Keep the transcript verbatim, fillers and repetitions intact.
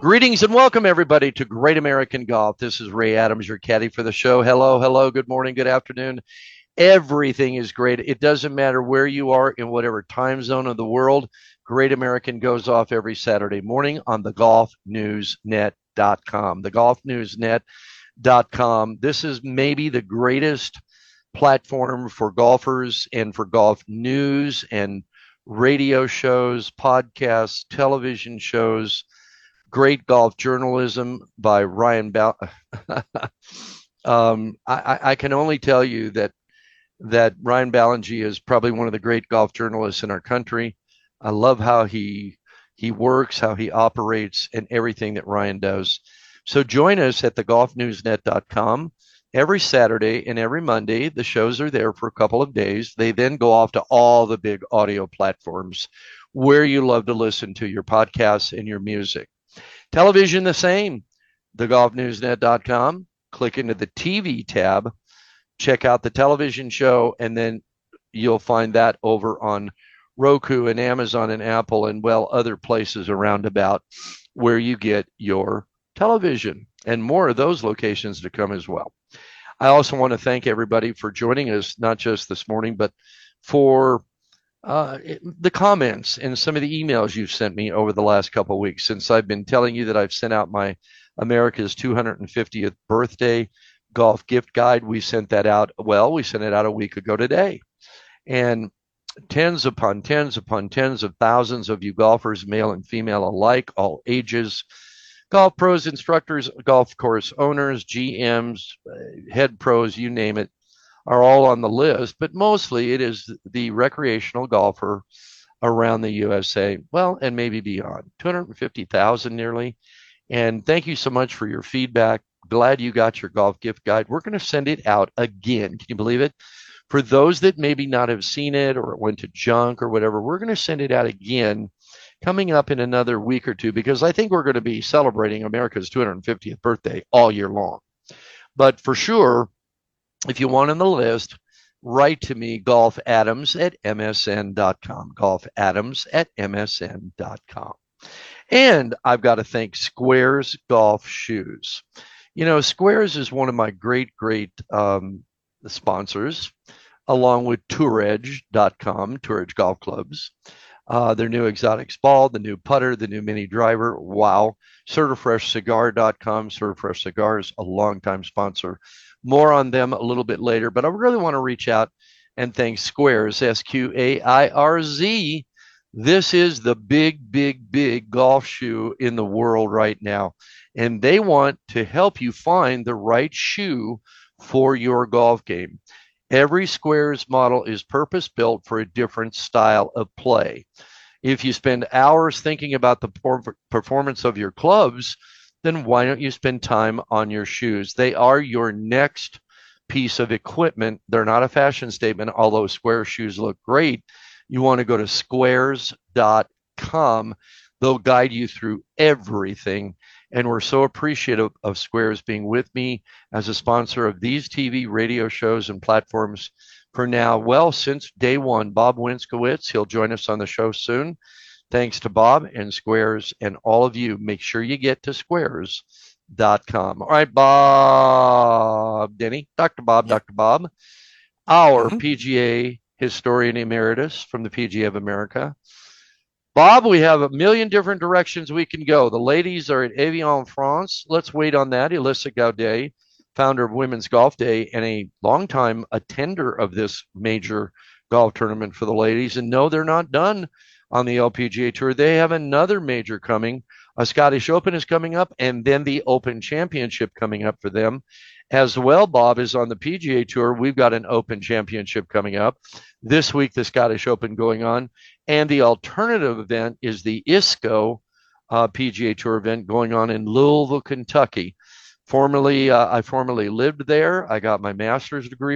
Greetings and welcome, everybody, to Great American Golf. This is Ray Adams, your caddy for the show. Hello, hello, good morning, good afternoon. Everything is great. It doesn't matter where you are in whatever time zone of the world. Great American goes off every Saturday morning on the golf news net dot com. the golf news net dot com. This is maybe the greatest platform for golfers and for golf news and radio shows, podcasts, television shows. Great golf journalism by Ryan Bal. um, I, I can only tell you that that Ryan Ballengee is probably one of the great golf journalists in our country. I love how he he works, how he operates, and everything that Ryan does. So join us at the golf news net dot com every Saturday and every Monday. The shows are there for a couple of days. They then go off to all the big audio platforms where you love to listen to your podcasts and your music. Television, the same, the golf news net dot com. Click into the T V tab, check out the television show, and then you'll find that over on Roku and Amazon and Apple and, well, other places around about where you get your television, and more of those locations to come as well. I also want to thank everybody for joining us, not just this morning, but for Uh, it, the comments and some of the emails you've sent me over the last couple of weeks since I've been telling you that I've sent out my America's two hundred fiftieth birthday golf gift guide. We sent that out. Well, we sent it out a week ago today. And tens upon tens upon tens of thousands of you golfers, male and female alike, all ages, golf pros, instructors, golf course owners, G Ms, uh, head pros, you name it, are all on the list, but mostly it is the recreational golfer around the U S A, well, and maybe beyond, two hundred fifty thousand nearly. And thank you so much for your feedback. Glad you got your golf gift guide. We're going to send it out again. Can you believe it? For those that maybe not have seen it or it went to junk or whatever, we're going to send it out again coming up in another week or two, because I think we're going to be celebrating America's two hundred fiftieth birthday all year long. But for sure, if you want on the list, write to me, golf adams at m s n dot com, golf adams at m s n dot com. And I've got to thank Squares Golf Shoes. You know, Squares is one of my great, great um, sponsors, along with tour edge dot com, Tour Edge Golf Clubs. Uh, their new Exotics Ball, the new putter, the new mini driver. Wow. Certifresh Cigar dot com. Certifresh Cigars, a longtime sponsor. More on them a little bit later, but I really want to reach out and thank Squares, S Q A I R Z. This is the big, big, big golf shoe in the world right now, and they want to help you find the right shoe for your golf game. Every Squares model is purpose-built for a different style of play. If you spend hours thinking about the performance of your clubs, then why don't you spend time on your shoes? They are your next piece of equipment. They're not a fashion statement, although Squares shoes look great. You want to go to squares dot com. They'll guide you through everything. And we're so appreciative of Squares being with me as a sponsor of these T V, radio shows, and platforms for now, well, since day one. Bob Winskowitz, he'll join us on the show soon. Thanks to Bob and Squares and all of you. Make sure you get to squares dot com. All right, Bob Denny, Doctor Bob, Doctor Bob, our mm-hmm. P G A historian emeritus from the P G A of America. Bob, we have a million different directions we can go. The ladies are at Evian, France. Let's wait on that. Elissa Gaudet, founder of Women's Golf Day and a longtime attender of this major golf tournament for the ladies. And no, they're not done on the L P G A Tour. They have another major coming. A Scottish Open is coming up, and then the Open Championship coming up for them. As well, Bob is on the P G A Tour. We've got an Open Championship coming up. This week, the Scottish Open going on. And the alternative event is the I S C O uh, P G A Tour event going on in Louisville, Kentucky. Formerly, uh, I formerly lived there. I got my master's degree